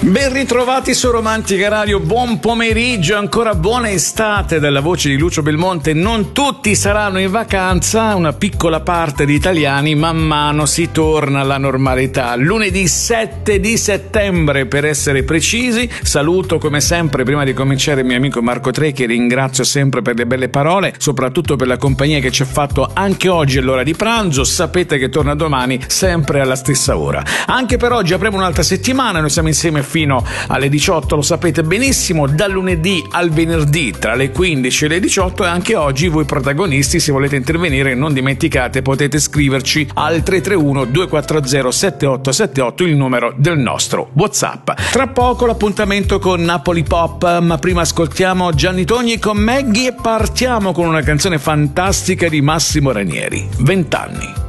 Ben ritrovati su Romantica Radio, buon pomeriggio, ancora buona estate dalla voce di Lucio Belmonte. Non tutti saranno in vacanza, una piccola parte di italiani, man mano si torna alla normalità. Lunedì 7 di settembre per essere precisi. Saluto come sempre prima di cominciare il mio amico Marco Tre, che ringrazio sempre per le belle parole, soprattutto per la compagnia che ci ha fatto anche oggi all'ora di pranzo. Sapete che torna domani sempre alla stessa ora. Anche per oggi apriamo un'altra settimana, noi siamo insieme fino alle 18, lo sapete benissimo, dal lunedì al venerdì tra le 15 e le 18, e anche oggi voi protagonisti, se volete intervenire non dimenticate, potete scriverci al 331 240 7878, il numero del nostro WhatsApp. Tra poco l'appuntamento con Napoli Pop, ma prima ascoltiamo Gianni Togni con Maggie e partiamo con una canzone fantastica di Massimo Ranieri, 20 anni.